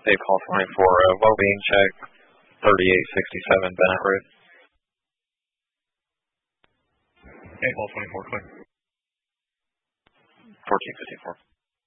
Dave Hall 24, low beam check, 3867 Bennett Road. Dave Hall 24, clear. 1454.